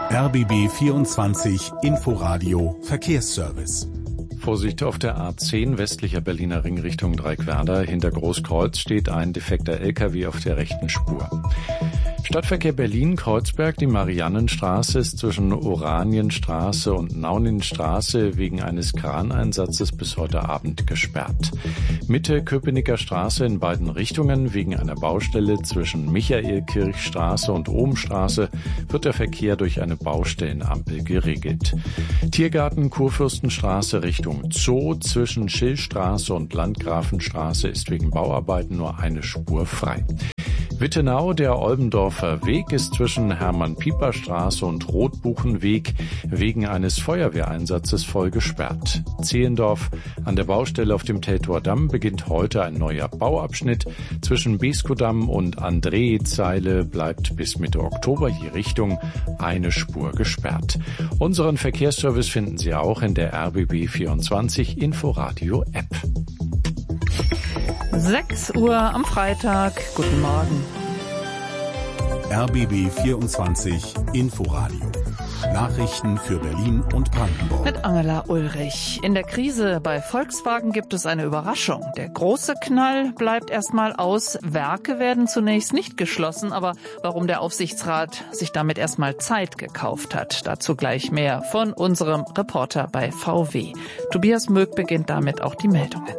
RBB 24 Inforadio Verkehrsservice. Vorsicht auf der A10 westlicher Berliner Ring Richtung Dreieckwerder. Hinter Großkreuz steht ein defekter LKW auf der rechten Spur. Stadtverkehr Berlin-Kreuzberg, die Mariannenstraße ist zwischen Oranienstraße und Nauninstraße wegen eines Kraneinsatzes bis heute Abend gesperrt. Mitte Köpenicker Straße in beiden Richtungen wegen einer Baustelle zwischen Michaelkirchstraße und Ohmstraße wird der Verkehr durch eine Baustellenampel geregelt. Tiergarten Kurfürstenstraße Richtung Zoo zwischen Schillstraße und Landgrafenstraße ist wegen Bauarbeiten nur eine Spur frei. Wittenau, der Olbendorfer Weg ist zwischen Hermann-Pieper-Straße und Rotbuchenweg wegen eines Feuerwehreinsatzes voll gesperrt. Zehlendorf, an der Baustelle auf dem Teltower-Damm beginnt heute ein neuer Bauabschnitt. Zwischen Beskodamm und Andreezeile bleibt bis Mitte Oktober je Richtung eine Spur gesperrt. Unseren Verkehrsservice finden Sie auch in der RBB 24 Inforadio App. 6 Uhr am Freitag. Guten Morgen. RBB 24 Inforadio. Nachrichten für Berlin und Brandenburg. Mit Angela Ulrich. In der Krise bei Volkswagen gibt es eine Überraschung. Der große Knall bleibt erstmal aus. Werke werden zunächst nicht geschlossen, aber warum der Aufsichtsrat sich damit erstmal Zeit gekauft hat, dazu gleich mehr von unserem Reporter bei VW. Tobias Möck beginnt damit auch die Meldungen.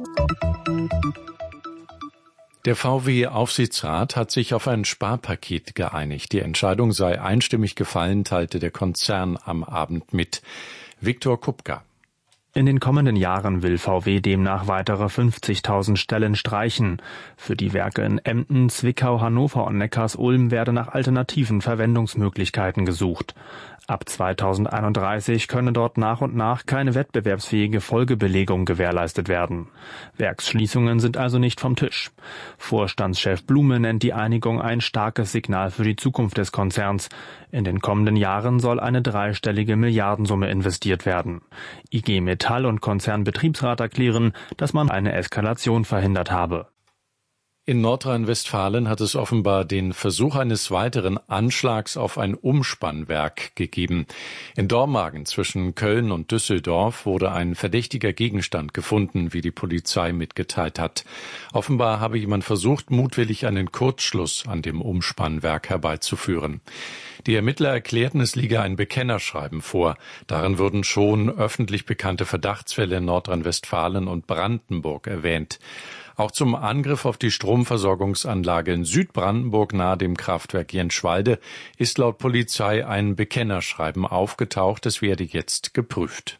Der VW-Aufsichtsrat hat sich auf ein Sparpaket geeinigt. Die Entscheidung sei einstimmig gefallen, teilte der Konzern am Abend mit. Viktor Kupka. In den kommenden Jahren will VW demnach weitere 50.000 Stellen streichen. Für die Werke in Emden, Zwickau, Hannover und Neckarsulm werde nach alternativen Verwendungsmöglichkeiten gesucht. Ab 2031 könne dort nach und nach keine wettbewerbsfähige Folgebelegung gewährleistet werden. Werksschließungen sind also nicht vom Tisch. Vorstandschef Blume nennt die Einigung ein starkes Signal für die Zukunft des Konzerns. In den kommenden Jahren soll eine dreistellige Milliardensumme investiert werden. IG Metall und Konzernbetriebsrat erklären, dass man eine Eskalation verhindert habe. In Nordrhein-Westfalen hat es offenbar den Versuch eines weiteren Anschlags auf ein Umspannwerk gegeben. In Dormagen zwischen Köln und Düsseldorf wurde ein verdächtiger Gegenstand gefunden, wie die Polizei mitgeteilt hat. Offenbar habe jemand versucht, mutwillig einen Kurzschluss an dem Umspannwerk herbeizuführen. Die Ermittler erklärten, es liege ein Bekennerschreiben vor. Darin würden schon öffentlich bekannte Verdachtsfälle in Nordrhein-Westfalen und Brandenburg erwähnt. Auch zum Angriff auf die Stromversorgungsanlage in Südbrandenburg nahe dem Kraftwerk Jenschwalde ist laut Polizei ein Bekennerschreiben aufgetaucht. Es werde jetzt geprüft.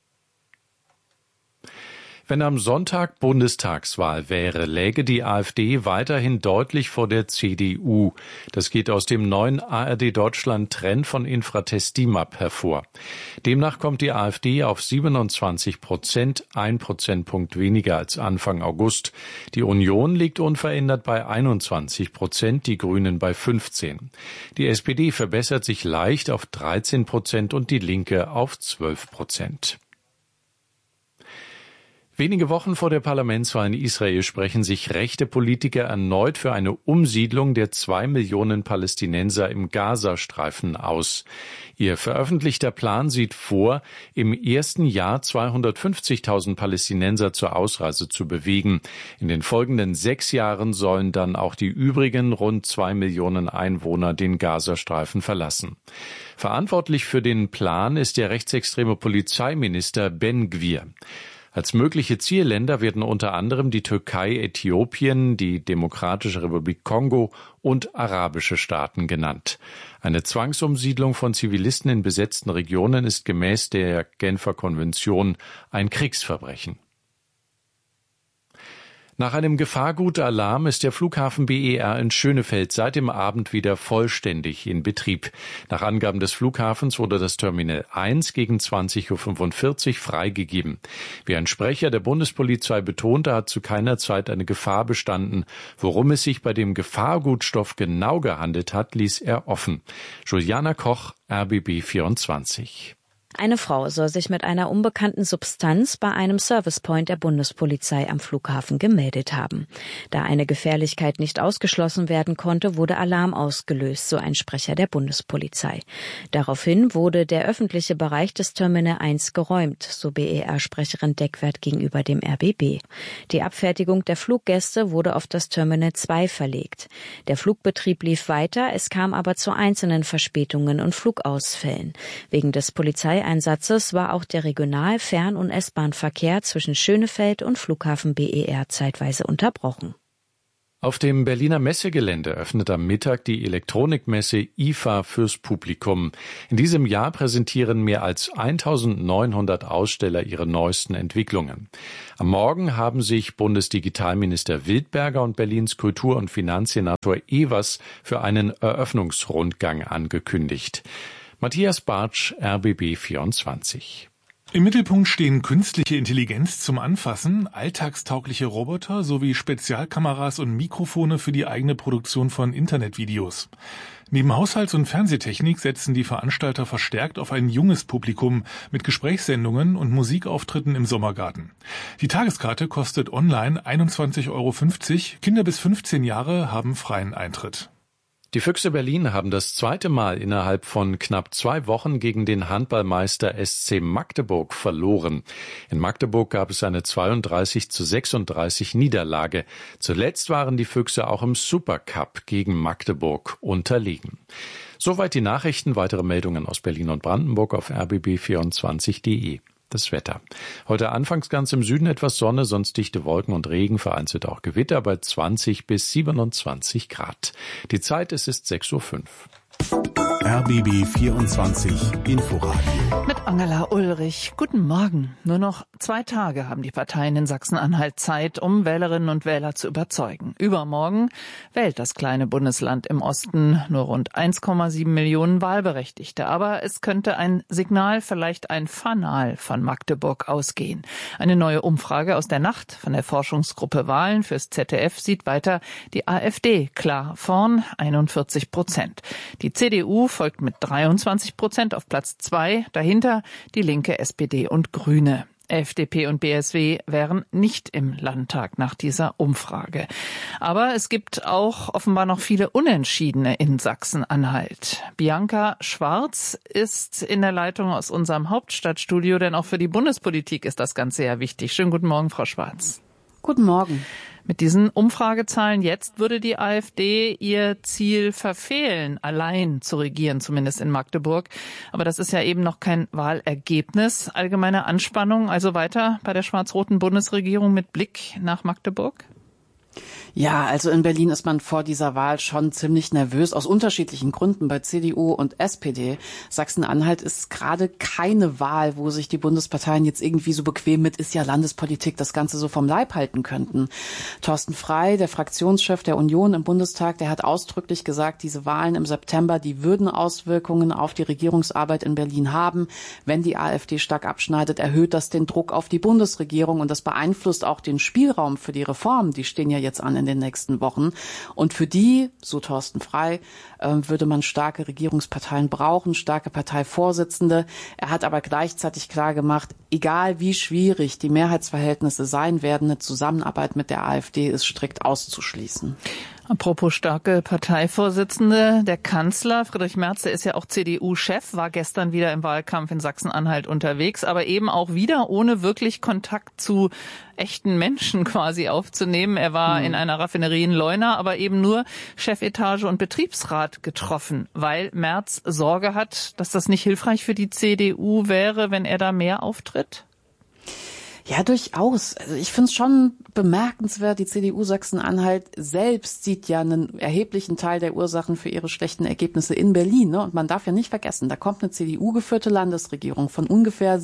Wenn am Sonntag Bundestagswahl wäre, läge die AfD weiterhin deutlich vor der CDU. Das geht aus dem neuen ARD-Deutschland-Trend von Infratest DIMAP hervor. Demnach kommt die AfD auf 27%, 1 Prozentpunkt weniger als Anfang August. Die Union liegt unverändert bei 21%, die Grünen bei 15%. Die SPD verbessert sich leicht auf 13% und die Linke auf 12%. Wenige Wochen vor der Parlamentswahl in Israel sprechen sich rechte Politiker erneut für eine Umsiedlung der 2 Millionen Palästinenser im Gazastreifen aus. Ihr veröffentlichter Plan sieht vor, im ersten Jahr 250.000 Palästinenser zur Ausreise zu bewegen. In den folgenden 6 Jahren sollen dann auch die übrigen rund 2 Millionen Einwohner den Gazastreifen verlassen. Verantwortlich für den Plan ist der rechtsextreme Polizeiminister Ben Gvir. Als mögliche Zielländer werden unter anderem die Türkei, Äthiopien, die Demokratische Republik Kongo und arabische Staaten genannt. Eine Zwangsumsiedlung von Zivilisten in besetzten Regionen ist gemäß der Genfer Konvention ein Kriegsverbrechen. Nach einem Gefahrgutalarm ist der Flughafen BER in Schönefeld seit dem Abend wieder vollständig in Betrieb. Nach Angaben des Flughafens wurde das Terminal 1 gegen 20:45 Uhr freigegeben. Wie ein Sprecher der Bundespolizei betonte, hat zu keiner Zeit eine Gefahr bestanden. Worum es sich bei dem Gefahrgutstoff genau gehandelt hat, ließ er offen. Juliana Koch, RBB 24. Eine Frau soll sich mit einer unbekannten Substanz bei einem Servicepoint der Bundespolizei am Flughafen gemeldet haben. Da eine Gefährlichkeit nicht ausgeschlossen werden konnte, wurde Alarm ausgelöst, so ein Sprecher der Bundespolizei. Daraufhin wurde der öffentliche Bereich des Terminal 1 geräumt, so BER-Sprecherin Deckwert gegenüber dem RBB. Die Abfertigung der Fluggäste wurde auf das Terminal 2 verlegt. Der Flugbetrieb lief weiter, es kam aber zu einzelnen Verspätungen und Flugausfällen. Wegen des Einsatzes war auch der Regional-, Fern- und S-Bahn-Verkehr zwischen Schönefeld und Flughafen BER zeitweise unterbrochen. Auf dem Berliner Messegelände öffnet am Mittag die Elektronikmesse IFA fürs Publikum. In diesem Jahr präsentieren mehr als 1900 Aussteller ihre neuesten Entwicklungen. Am Morgen haben sich Bundesdigitalminister Wildberger und Berlins Kultur- und Finanzsenator Evers für einen Eröffnungsrundgang angekündigt. Matthias Bartsch, RBB 24. Im Mittelpunkt stehen künstliche Intelligenz zum Anfassen, alltagstaugliche Roboter sowie Spezialkameras und Mikrofone für die eigene Produktion von Internetvideos. Neben Haushalts- und Fernsehtechnik setzen die Veranstalter verstärkt auf ein junges Publikum mit Gesprächssendungen und Musikauftritten im Sommergarten. Die Tageskarte kostet online 21,50 €. Kinder bis 15 Jahre haben freien Eintritt. Die Füchse Berlin haben das zweite Mal innerhalb von knapp 2 Wochen gegen den Handballmeister SC Magdeburg verloren. In Magdeburg gab es eine 32:36 Niederlage. Zuletzt waren die Füchse auch im Supercup gegen Magdeburg unterlegen. Soweit die Nachrichten. Weitere Meldungen aus Berlin und Brandenburg auf rbb24.de. Das Wetter. Heute anfangs ganz im Süden etwas Sonne, sonst dichte Wolken und Regen, vereinzelt auch Gewitter bei 20 bis 27 Grad. Die Zeit, es ist 6:05 Uhr. RBB 24 Inforadio. Mit Angela Ulrich. Guten Morgen. Nur noch 2 Tage haben die Parteien in Sachsen-Anhalt Zeit, um Wählerinnen und Wähler zu überzeugen. Übermorgen wählt das kleine Bundesland im Osten nur rund 1,7 Millionen Wahlberechtigte. Aber es könnte ein Signal, vielleicht ein Fanal von Magdeburg ausgehen. Eine neue Umfrage aus der Nacht von der Forschungsgruppe Wahlen fürs ZDF sieht weiter die AfD klar vorn, 41%. Die CDU folgt mit 23% auf Platz 2, dahinter die Linke, SPD und Grüne. FDP und BSW wären nicht im Landtag nach dieser Umfrage. Aber es gibt auch offenbar noch viele Unentschiedene in Sachsen-Anhalt. Bianca Schwarz ist in der Leitung aus unserem Hauptstadtstudio, denn auch für die Bundespolitik ist das Ganze ja wichtig. Schönen guten Morgen, Frau Schwarz. Guten Morgen. Mit diesen Umfragezahlen jetzt würde die AfD ihr Ziel verfehlen, allein zu regieren, zumindest in Magdeburg. Aber das ist ja eben noch kein Wahlergebnis. Allgemeine Anspannung also weiter bei der schwarz-roten Bundesregierung mit Blick nach Magdeburg? Ja, also in Berlin ist man vor dieser Wahl schon ziemlich nervös, aus unterschiedlichen Gründen bei CDU und SPD. Sachsen-Anhalt ist gerade keine Wahl, wo sich die Bundesparteien jetzt irgendwie so bequem mit ist ja Landespolitik das Ganze so vom Leib halten könnten. Thorsten Frey, der Fraktionschef der Union im Bundestag, der hat ausdrücklich gesagt, diese Wahlen im September, die würden Auswirkungen auf die Regierungsarbeit in Berlin haben. Wenn die AfD stark abschneidet, erhöht das den Druck auf die Bundesregierung und das beeinflusst auch den Spielraum für die Reformen. Die stehen ja jetzt an in den nächsten Wochen. Und für die, so Thorsten Frey, würde man starke Regierungsparteien brauchen, starke Parteivorsitzende. Er hat aber gleichzeitig klar gemacht, egal wie schwierig die Mehrheitsverhältnisse sein werden, eine Zusammenarbeit mit der AfD ist strikt auszuschließen. Apropos starke Parteivorsitzende, der Kanzler Friedrich Merz, der ist ja auch CDU-Chef, war gestern wieder im Wahlkampf in Sachsen-Anhalt unterwegs, aber eben auch wieder ohne wirklich Kontakt zu echten Menschen quasi aufzunehmen. Er war in einer Raffinerie in Leuna, aber eben nur Chefetage und Betriebsrat getroffen, weil Merz Sorge hat, dass das nicht hilfreich für die CDU wäre, wenn er da mehr auftritt? Ja, durchaus. Also ich finde es schon bemerkenswert, die CDU Sachsen-Anhalt selbst sieht ja einen erheblichen Teil der Ursachen für ihre schlechten Ergebnisse in Berlin. Ne? Und man darf ja nicht vergessen, da kommt eine CDU-geführte Landesregierung von ungefähr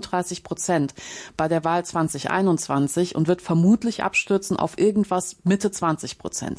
37% bei der Wahl 2021 und wird vermutlich abstürzen auf irgendwas Mitte 20%.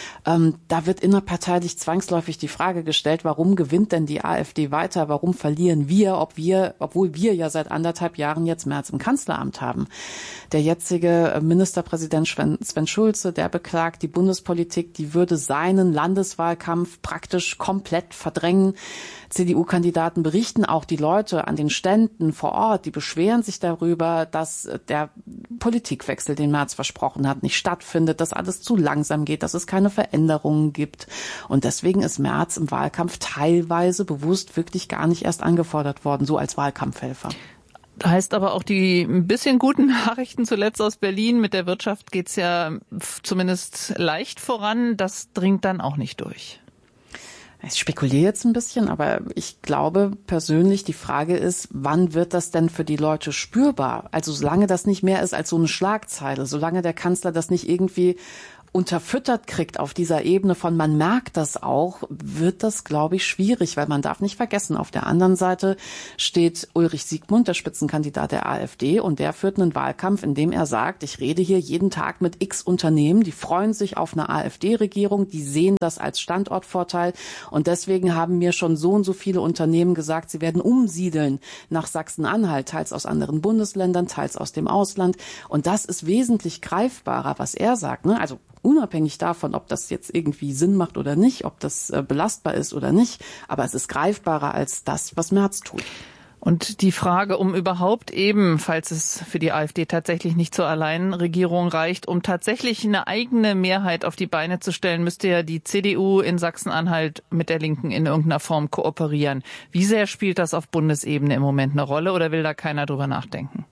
Da wird innerparteilich zwangsläufig die Frage gestellt, warum gewinnt denn die AfD weiter? Warum verlieren wir, obwohl wir ja seit 1,5 Jahren jetzt Merz im Kanzleramt haben? haben. Der jetzige Ministerpräsident Sven Schulze, der beklagt, die Bundespolitik, die würde seinen Landeswahlkampf praktisch komplett verdrängen. CDU-Kandidaten berichten, auch die Leute an den Ständen vor Ort, die beschweren sich darüber, dass der Politikwechsel, den Merz versprochen hat, nicht stattfindet, dass alles zu langsam geht, dass es keine Veränderungen gibt. Und deswegen ist Merz im Wahlkampf teilweise bewusst wirklich gar nicht erst angefordert worden, so als Wahlkampfhelfer. Heißt aber auch die ein bisschen guten Nachrichten zuletzt aus Berlin. Mit der Wirtschaft geht's ja zumindest leicht voran. Das dringt dann auch nicht durch. Ich spekuliere jetzt ein bisschen, aber ich glaube persönlich, die Frage ist, wann wird das denn für die Leute spürbar? Also solange das nicht mehr ist als so eine Schlagzeile, solange der Kanzler das nicht irgendwie unterfüttert kriegt auf dieser Ebene von man merkt das auch, wird das, glaube ich, schwierig, weil man darf nicht vergessen, auf der anderen Seite steht Ulrich Siegmund, der Spitzenkandidat der AfD, und der führt einen Wahlkampf, in dem er sagt, ich rede hier jeden Tag mit x Unternehmen, die freuen sich auf eine AfD-Regierung, die sehen das als Standortvorteil und deswegen haben mir schon so und so viele Unternehmen gesagt, sie werden umsiedeln nach Sachsen-Anhalt, teils aus anderen Bundesländern, teils aus dem Ausland, und das ist wesentlich greifbarer, was er sagt, ne? Also unabhängig davon, ob das jetzt irgendwie Sinn macht oder nicht, ob das belastbar ist oder nicht, aber es ist greifbarer als das, was Merz tut. Und die Frage, um überhaupt eben, falls es für die AfD tatsächlich nicht zur Alleinregierung reicht, um tatsächlich eine eigene Mehrheit auf die Beine zu stellen, müsste ja die CDU in Sachsen-Anhalt mit der Linken in irgendeiner Form kooperieren. Wie sehr spielt das auf Bundesebene im Moment eine Rolle oder will da keiner drüber nachdenken?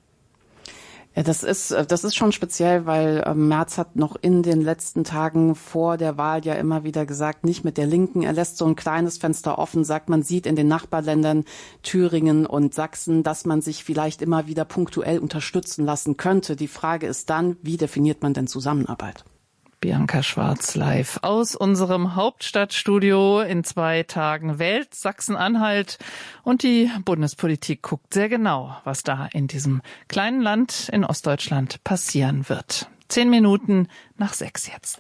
Ja, das ist schon speziell, weil Merz hat noch in den letzten Tagen vor der Wahl ja immer wieder gesagt, nicht mit der Linken. Er lässt so ein kleines Fenster offen, sagt, man sieht in den Nachbarländern Thüringen und Sachsen, dass man sich vielleicht immer wieder punktuell unterstützen lassen könnte. Die Frage ist dann, wie definiert man denn Zusammenarbeit? Bianca Schwarz live aus unserem Hauptstadtstudio. In 2 Tagen wählt Sachsen-Anhalt und die Bundespolitik guckt sehr genau, was da in diesem kleinen Land in Ostdeutschland passieren wird. 6:10 jetzt.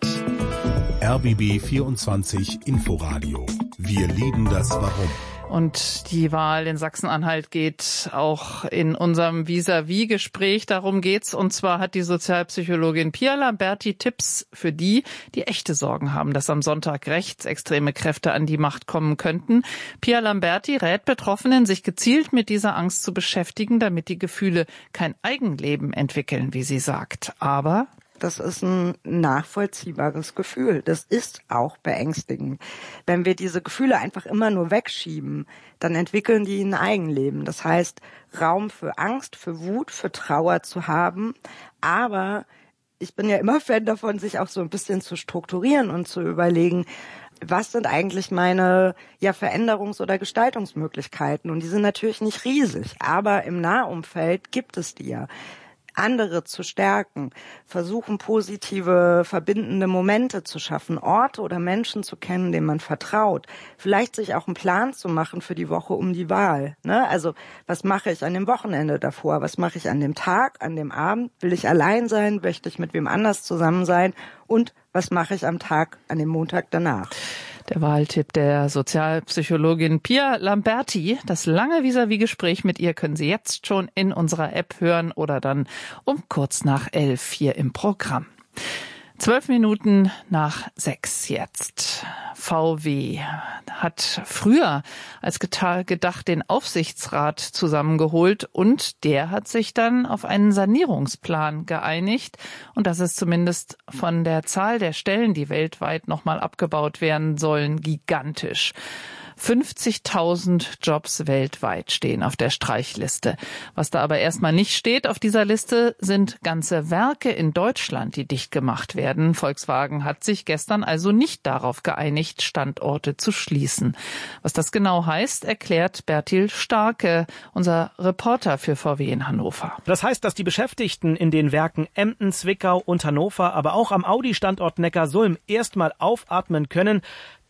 RBB 24 Inforadio. Wir lieben das Warum. Und die Wahl in Sachsen-Anhalt geht auch in unserem Vis-à-vis-Gespräch. Darum geht's. Und zwar hat die Sozialpsychologin Pia Lamberti Tipps für die echte Sorgen haben, dass am Sonntag rechtsextreme Kräfte an die Macht kommen könnten. Pia Lamberti rät Betroffenen, sich gezielt mit dieser Angst zu beschäftigen, damit die Gefühle kein Eigenleben entwickeln, wie sie sagt. Aber das ist ein nachvollziehbares Gefühl. Das ist auch beängstigend. Wenn wir diese Gefühle einfach immer nur wegschieben, dann entwickeln die ein Eigenleben. Das heißt, Raum für Angst, für Wut, für Trauer zu haben. Aber ich bin ja immer Fan davon, sich auch so ein bisschen zu strukturieren und zu überlegen, was sind eigentlich meine Veränderungs- oder Gestaltungsmöglichkeiten? Und die sind natürlich nicht riesig, aber im Nahumfeld gibt es die ja. Andere zu stärken, versuchen positive, verbindende Momente zu schaffen, Orte oder Menschen zu kennen, denen man vertraut, vielleicht sich auch einen Plan zu machen für die Woche um die Wahl. Ne? Also was mache ich an dem Wochenende davor, was mache ich an dem Tag, an dem Abend, will ich allein sein, möchte ich mit wem anders zusammen sein und was mache ich am Tag, an dem Montag danach. Der Wahltipp der Sozialpsychologin Pia Lamberti. Das lange Vis-à-vis-Gespräch mit ihr können Sie jetzt schon in unserer App hören oder dann um kurz nach 11 hier im Programm. 6:12 jetzt. VW hat früher als gedacht den Aufsichtsrat zusammengeholt und der hat sich dann auf einen Sanierungsplan geeinigt. Und das ist zumindest von der Zahl der Stellen, die weltweit nochmal abgebaut werden sollen, gigantisch. 50.000 Jobs weltweit stehen auf der Streichliste. Was da aber erstmal nicht steht auf dieser Liste, sind ganze Werke in Deutschland, die dicht gemacht werden. Volkswagen hat sich gestern also nicht darauf geeinigt, Standorte zu schließen. Was das genau heißt, erklärt Bertil Starke, unser Reporter für VW in Hannover. Das heißt, dass die Beschäftigten in den Werken Emden, Zwickau und Hannover, aber auch am Audi-Standort Neckarsulm erstmal aufatmen können.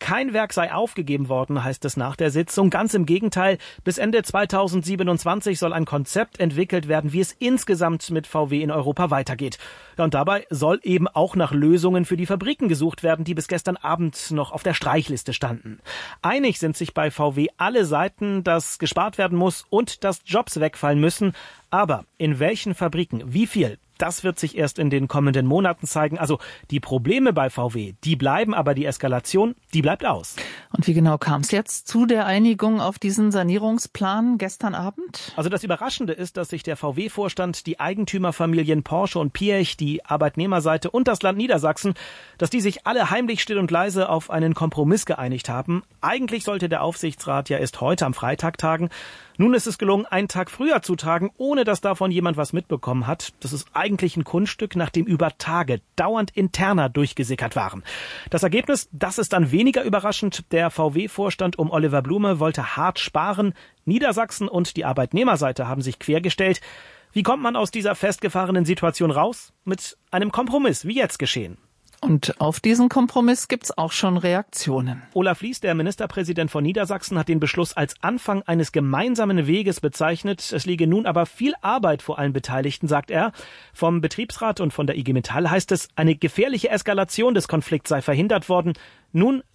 Kein Werk sei aufgegeben worden, heißt es nach der Sitzung. Ganz im Gegenteil, bis Ende 2027 soll ein Konzept entwickelt werden, wie es insgesamt mit VW in Europa weitergeht. Und dabei soll eben auch nach Lösungen für die Fabriken gesucht werden, die bis gestern Abend noch auf der Streichliste standen. Einig sind sich bei VW alle Seiten, dass gespart werden muss und dass Jobs wegfallen müssen. Aber in welchen Fabriken, wie viel? Das wird sich erst in den kommenden Monaten zeigen. Also die Probleme bei VW, die bleiben, aber die Eskalation, die bleibt aus. Und wie genau kam es jetzt zu der Einigung auf diesen Sanierungsplan gestern Abend? Also das Überraschende ist, dass sich der VW-Vorstand, die Eigentümerfamilien Porsche und Piech, die Arbeitnehmerseite und das Land Niedersachsen, dass die sich alle heimlich still und leise auf einen Kompromiss geeinigt haben. Eigentlich sollte der Aufsichtsrat ja erst heute am Freitag tagen. Nun ist es gelungen, einen Tag früher zu tagen, ohne dass davon jemand was mitbekommen hat. Das ist eigentlich ein Kunststück, nachdem über Tage dauernd Interna durchgesickert waren. Das Ergebnis, das ist dann weniger überraschend. Der VW-Vorstand um Oliver Blume wollte hart sparen. Niedersachsen und die Arbeitnehmerseite haben sich quergestellt. Wie kommt man aus dieser festgefahrenen Situation raus? Mit einem Kompromiss, wie jetzt geschehen. Und auf diesen Kompromiss gibt's auch schon Reaktionen. Olaf Lies, der Ministerpräsident von Niedersachsen, hat den Beschluss als Anfang eines gemeinsamen Weges bezeichnet. Es liege nun aber viel Arbeit vor allen Beteiligten, sagt er. Vom Betriebsrat und von der IG Metall heißt es, eine gefährliche Eskalation des Konflikts sei verhindert worden. Nun